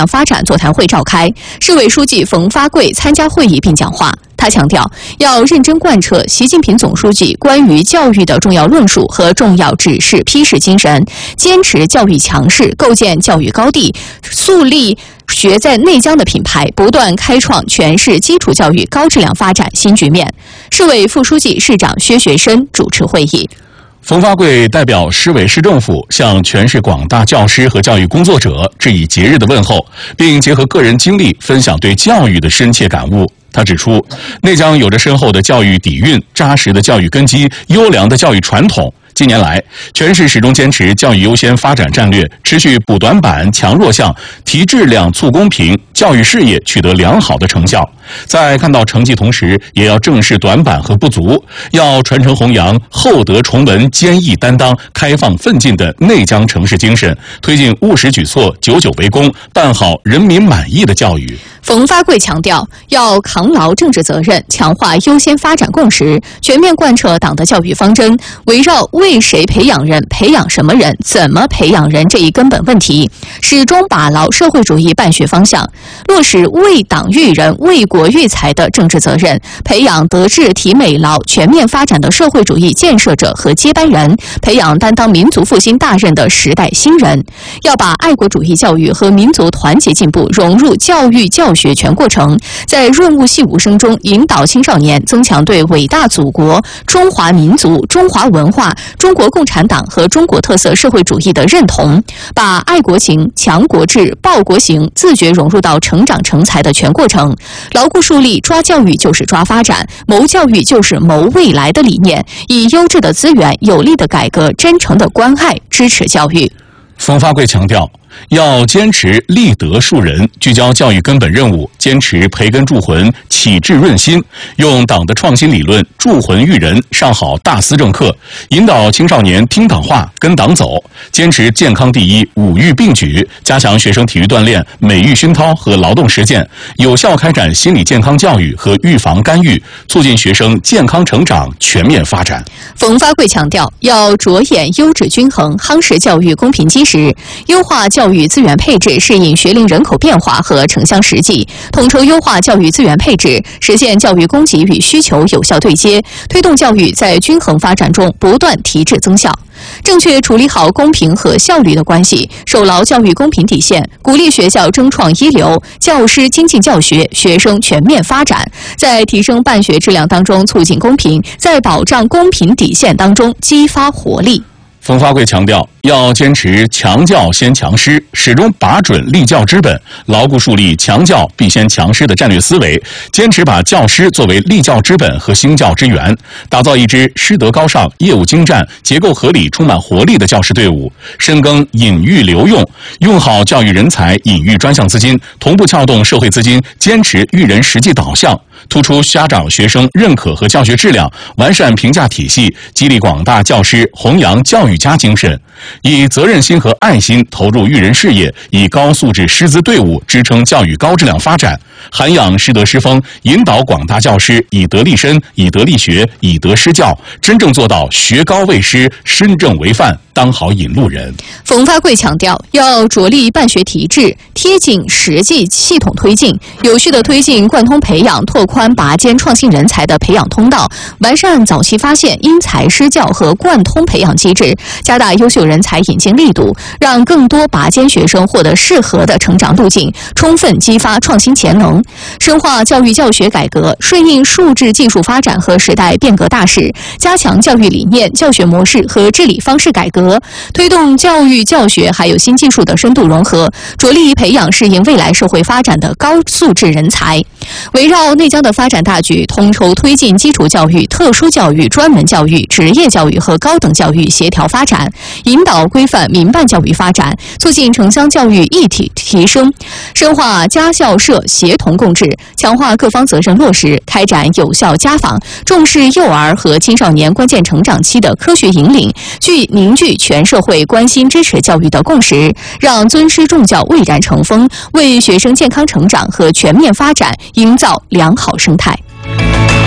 量发展座谈会召开，市委书记冯发贵参加会议并讲话。他强调，要认真贯彻习近平总书记关于教育的重要论述和重要指示批示精神，坚持教育强势，构建教育高地，树立学在内江的品牌，不断开创全市基础教育高质量发展新局面。市委副书记、市长薛学深主持会议。 冯发贵代表市委市政府向全市广大教师和教育工作者致以节日的问候，并结合个人经历分享对教育的深切感悟。他指出，内江有着深厚的教育底蕴、扎实的教育根基、优良的教育传统。近年来，全市始终坚持教育优先发展战略，持续补短板、强弱项，提质量、促公平，教育事业取得良好的成效。在看到成绩同时，也要正视短板和不足，要传承弘扬厚德崇文、坚毅担当、开放奋进的内江城市精神，推进务实举措、久久为功，办好人民满意的教育。 冯发贵强调，要扛牢政治责任，强化优先发展共识，全面贯彻党的教育方针，围绕为谁培养人、培养什么人、怎么培养人这一根本问题，始终把牢社会主义办学方向，落实为党育人、为国育才的政治责任，培养德智体美劳全面发展的社会主义建设者和接班人，培养担当民族复兴大任的时代新人。要把爱国主义教育和民族团结进步融入教育教学全过程，在润物细无声中引导青少年增强对伟大祖国、中华民族、中华文化、中国共产党和中国特色社会主义的认同，把爱国情、强国志、报国行自觉融入到成长成才的全过程，牢固树立抓教育就是抓发展、谋教育就是谋未来的理念，以优质的资源、有力的改革、真诚的关爱支持教育。 冯发贵强调，要坚持立德树人，聚焦教育根本任务，坚持培根铸魂、启智润心，用党的创新理论铸魂育人，上好大思政课，引导青少年听党话、跟党走，坚持健康第一、五育并举，加强学生体育锻炼、美育熏陶和劳动实践，有效开展心理健康教育和预防干预，促进学生健康成长、全面发展。 冯发贵强调，要着眼优质均衡，夯实教育公平基石，优化教育资源配置，适应学龄人口变化和城乡实际，统筹优化教育资源配置，实现教育供给与需求有效对接，推动教育在均衡发展中不断提质增效。正确处理好公平和效率的关系，守牢教育公平底线，鼓励学校争创一流，教师精进教学，学生全面发展，在提升办学质量当中促进公平，在保障公平底线当中激发活力。 冯发贵强调，要坚持强教先强师，始终把准立教之本，牢固树立强教必先强师的战略思维，坚持把教师作为立教之本和兴教之源，打造一支师德高尚、业务精湛、结构合理、充满活力的教师队伍，深耕引育留用，用好教育人才引育专项资金，同步撬动社会资金，坚持育人实际导向，突出家长学生认可和教学质量，完善评价体系，激励广大教师弘扬教育家精神，以责任心和爱心投入育人事业，以高素质师资队伍支撑教育高质量发展，涵养师德师风，引导广大教师以德立身、以德立学、以德施教，真正做到学高为师、身正为范，当好引路人。 冯发贵强调，要着力办学提质，贴紧实际系统推进，有序地推进贯通培养，拓宽拔尖创新人才的培养通道，完善早期发现、因材施教和贯通培养机制，加大优秀人才引进力度，让更多拔尖学生获得适合的成长路径，充分激发创新潜能，深化教育教学改革，顺应数字技术发展和时代变革大势，加强教育理念、教学模式和治理方式改革，推动教育教学还有新技术的深度融合，着力培养适应未来社会发展的高素质人才。围绕内江的发展大局，统筹推进基础教育、特殊教育、专门教育、职业教育和高等教育协调发展，引导规范民办教育发展，促进城乡教育一体提升，深化家校社协同共治，强化各方责任落实，开展有效家访，重视幼儿和青少年关键成长期的科学引领，凝聚全社会关心支持教育的共识，让尊师重教蔚然成风，为学生健康成长和全面发展营造良好生态。